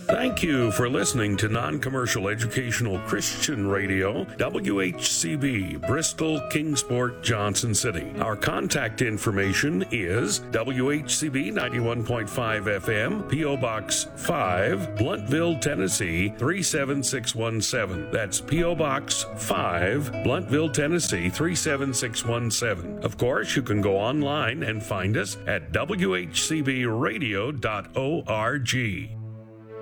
Thank you for listening to Non-Commercial Educational Christian Radio, WHCB, Bristol, Kingsport, Johnson City. Our contact information is WHCB 91.5 FM, P.O. Box 5, Blountville, Tennessee 37617. That's P.O. Box 5, Blountville, Tennessee 37617. Of course, you can go online and find us at WHCBradio.org.